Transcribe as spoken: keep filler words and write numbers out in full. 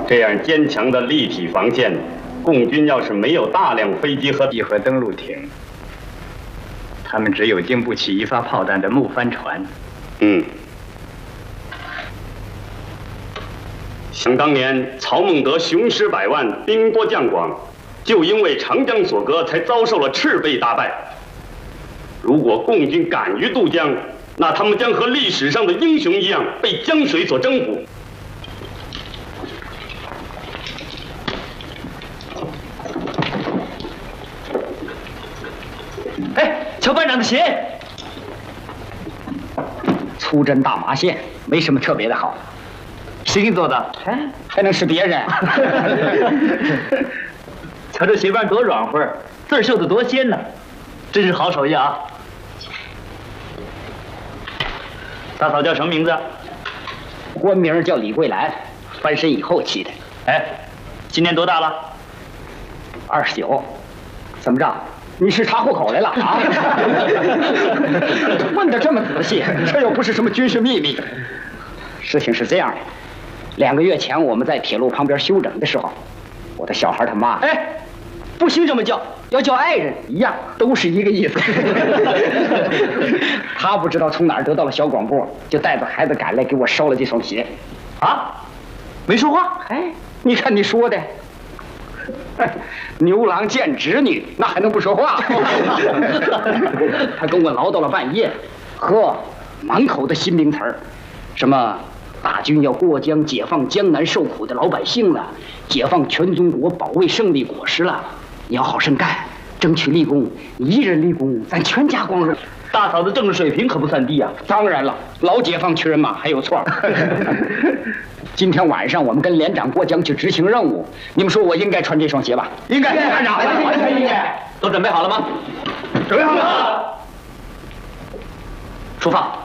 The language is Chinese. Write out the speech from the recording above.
这样坚强的立体防线，共军要是没有大量飞机和义和登陆艇，他们只有经不起一发炮弹的木帆船。 嗯。想当年，曹孟德雄师百万，兵多将广，就因为长江所隔，才遭受了赤背大败。如果共军敢于渡江，那他们将和历史上的英雄一样，被江水所征服。 哎，瞧班长的鞋， 粗针大麻线，没什么特别的好。 谁给你做的？ 哎，还能是别人？ 瞧这鞋帮多软和，字绣的多鲜呢，真是好手艺啊！大嫂叫什么名字？ 官名叫李桂兰，翻身以后起的。 哎，今年多大了？ 二十九。怎么着？你是查户口来了啊？问得这么仔细，这又不是什么军事秘密。事情是这样的，两个月前我们在铁路旁边休整的时候，我的小孩他妈， 哎，不兴这么叫， 要叫爱人一样，都是一个意思。他不知道从哪儿得到了小广播，就带着孩子赶来给我捎了这双鞋。 啊，没说话？ 哎，你看你说的。牛郎见织女，那还能不说话？他跟我唠叨了半夜，呵，满口的新名词儿，什么大军要过江，解放江南受苦的老百姓了，解放全中国，保卫胜利果实了。你要好生干，争取立功，一人立功，咱全家光荣。 大嫂的政治水平可不算低啊！ 当然了，老解放区人嘛，还有错。今天晚上我们跟连长过江去执行任务，你们说我应该穿这双鞋吧？ 应该， 班长， 完全应该。都准备好了吗？ 准备好了。 出发。